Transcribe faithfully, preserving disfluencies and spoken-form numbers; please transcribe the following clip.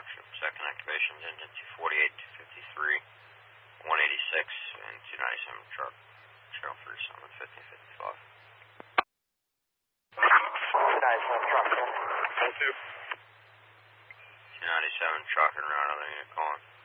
production. Second activations, engine two forty-eight, two fifty-three, one eighty-six, and two ninety-seven truck. Channel three, seven fifty, fifty-five. two ninety-seven truck, ten. One two. two ninety-seven truck and round, other unit calling.